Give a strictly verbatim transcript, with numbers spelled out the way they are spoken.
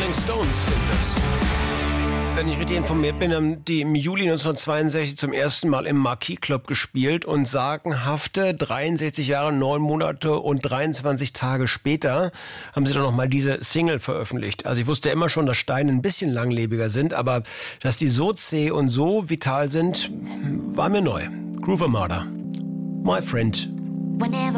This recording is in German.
Rolling Stones sind das. Wenn ich richtig informiert bin, haben die im Juli neunzehnhundertzweiundsechzig zum ersten Mal im Marquis Club gespielt und sagenhafte dreiundsechzig Jahre, neun Monate und dreiundzwanzig Tage später haben sie dann noch mal diese Single veröffentlicht. Also ich wusste immer schon, dass Steine ein bisschen langlebiger sind, aber dass die so zäh und so vital sind, war mir neu. Groove Armada, My Friend. Whenever